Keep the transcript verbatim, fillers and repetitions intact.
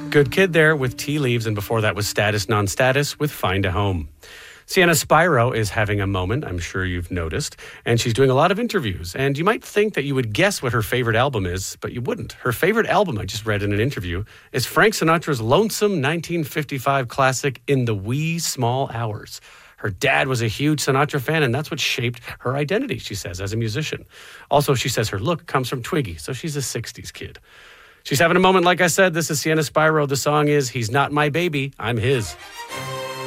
Good Kid there with Tea Leaves, and before that was Status Non-Status with Find a Home. Sienna Spyro is having a moment, I'm sure you've noticed, and she's doing a lot of interviews. And you might think that you would guess what her favorite album is, but you wouldn't. Her favorite album, I just read in an interview, is Frank Sinatra's lonesome nineteen fifty-five classic, In the Wee Small Hours. Her dad was a huge Sinatra fan, and that's what shaped her identity, she says, as a musician. Also, she says her look comes from Twiggy, so she's a sixties kid. She's having a moment, like I said. This is Sienna Spyro. The song is He's Not My Baby, I'm His.